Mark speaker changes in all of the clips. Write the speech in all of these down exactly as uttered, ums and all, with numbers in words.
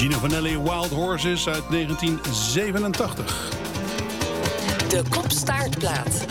Speaker 1: Gino Vanelli, Wild Horses uit negentien zevenentachtig.
Speaker 2: De Kopstaartplaat.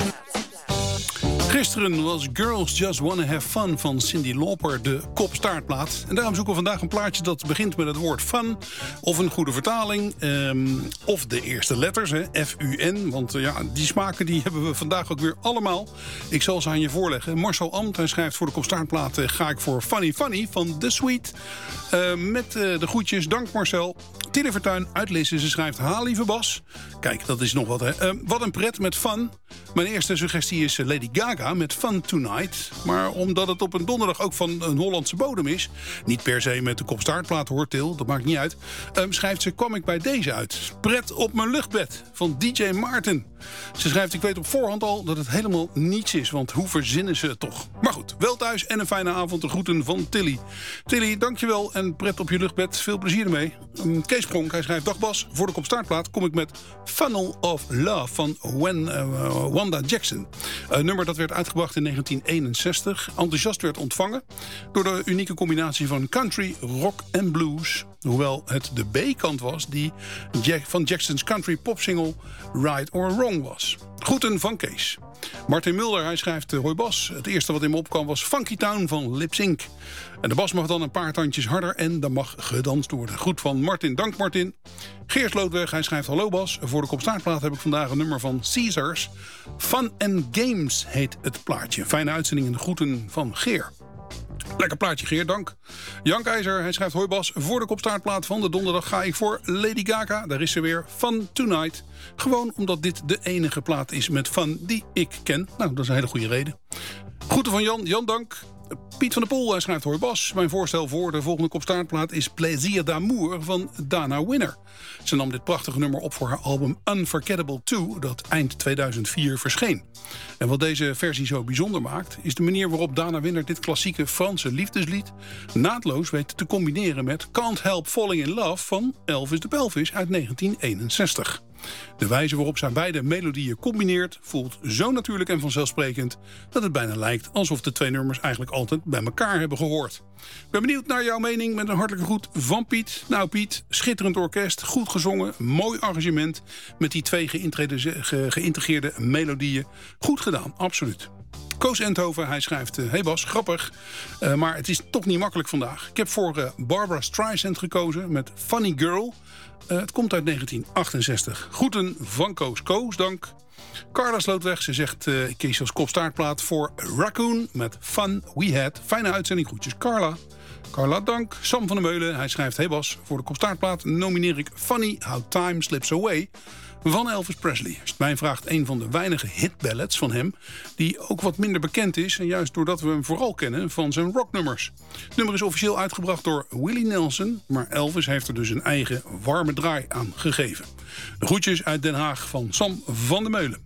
Speaker 1: Gisteren was Girls Just Wanna Have Fun van Cyndi Lauper de Kopstaartplaat. En daarom zoeken we vandaag een plaatje dat begint met het woord fun. Of een goede vertaling. Um, of de eerste letters, hè, F U N. Want uh, ja, die smaken die hebben we vandaag ook weer allemaal. Ik zal ze aan je voorleggen. Marcel Amt, hij schrijft voor de Kopstaartplaat... Uh, ga ik voor Funny Funny van The Sweet. Uh, met uh, de groetjes. Dank Marcel. Tille Vertuin uit Lisse. Ze schrijft, ha lieve Bas. Kijk, dat is nog wat, hè. Uh, wat een pret met fun. Mijn eerste suggestie is Lady Gaga met Fun Tonight. Maar omdat het op een donderdag ook van een Hollandse bodem is... niet per se met de Kopstaartplaat hoort, Til, dat maakt niet uit... Um, schrijft ze, kwam ik bij deze uit. Pret op mijn luchtbed van D J Maarten. Ze schrijft, ik weet op voorhand al dat het helemaal niets is... want hoe verzinnen ze het toch? Maar goed, wel thuis en een fijne avond. De groeten van Tilly. Tilly, dankjewel en pret op je luchtbed. Veel plezier ermee. Um, Kees Pronk, hij schrijft, dag Bas, voor de Kopstaartplaat kom ik met Funnel of Love van When, uh, Wanda Jackson. Een nummer dat werd uitgebracht in negentien eenenzestig. Enthousiast werd ontvangen door de unieke combinatie van country, rock en blues. Hoewel het de B-kant was die Jack, van Jackson's country popsingle Right or Wrong was. Groeten van Kees. Martin Mulder, hij schrijft, hoi Bas. Het eerste wat in me opkwam was Funky Town van Lip Sync. En de bas mag dan een paar tandjes harder en dan mag gedanst worden. Goed van Martin, dank Martin. Geert Loodweg, hij schrijft, hallo Bas. Voor de Kopstaartplaat heb ik vandaag een nummer van Caesars. Fun and Games heet het plaatje. Fijne uitzending en de groeten van Geer. Lekker plaatje, Geer, dank. Jan Keizer, hij schrijft, hoi Bas, voor de Kopstaartplaat van de donderdag ga ik voor Lady Gaga. Daar is ze weer, Fun Tonight. Gewoon omdat dit de enige plaat is met fun die ik ken. Nou, dat is een hele goede reden. Groeten van Jan, Jan dank. Piet van der Poel, hij schrijft, hoi Bas. Mijn voorstel voor de volgende Kopstaartplaat is Plaisir d'amour van Dana Winner. Ze nam dit prachtige nummer op voor haar album Unforgettable twee, dat eind tweeduizend vier verscheen. En wat deze versie zo bijzonder maakt, is de manier waarop Dana Winner dit klassieke Franse liefdeslied naadloos weet te combineren met Can't Help Falling in Love van Elvis de Pelvis uit negentien eenenzestig. De wijze waarop zij beide melodieën combineert voelt zo natuurlijk en vanzelfsprekend dat het bijna lijkt alsof de twee nummers eigenlijk altijd bij elkaar hebben gehoord. Ik ben benieuwd naar jouw mening met een hartelijke groet van Piet. Nou Piet, schitterend orkest, goed gezongen, mooi arrangement met die twee geïntegreerde melodieën. Goed gedaan, absoluut. Koos Endhoven, hij schrijft, uh, hey Bas, grappig, uh, maar het is toch niet makkelijk vandaag. Ik heb voor uh, Barbara Streisand gekozen met Funny Girl. Uh, het komt uit negentien achtenzestig. Groeten van Koos. Koos, dank. Carla Slootweg, ze zegt, uh, ik kies als Kopstaartplaat voor Raccoon met Fun We Had. Fijne uitzending, groetjes Carla. Carla, dank. Sam van der Meulen, hij schrijft, hey Bas, voor de Kopstaartplaat nomineer ik Funny How Time Slips Away van Elvis Presley. Als je het mij vraagt, een van de weinige hitballads van hem die ook wat minder bekend is. En juist doordat we hem vooral kennen van zijn rocknummers. Het nummer is officieel uitgebracht door Willie Nelson, maar Elvis heeft er dus een eigen warme draai aan gegeven. De groetjes uit Den Haag van Sam van der Meulen.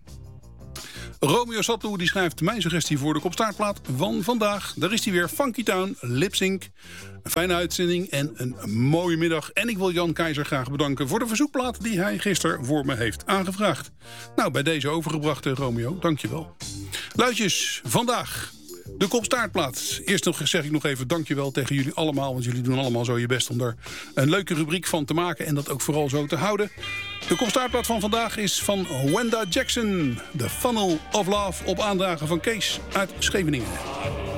Speaker 1: Romeo Sattu die schrijft mijn suggestie voor de Kopstaartplaat van vandaag. Daar is hij weer, Funky Town, Lip Sync. Een fijne uitzending en een mooie middag. En ik wil Jan Keizer graag bedanken voor de verzoekplaat die hij gisteren voor me heeft aangevraagd. Nou, bij deze overgebrachte Romeo, dankjewel. Luidjes, vandaag de Kopstaartplaat. Eerst nog zeg ik nog even dankjewel tegen jullie allemaal, want jullie doen allemaal zo je best om er een leuke rubriek van te maken en dat ook vooral zo te houden. De Kopstaartplaat van vandaag is van Wanda Jackson. The Funnel of Love op aandragen van Kees uit Scheveningen.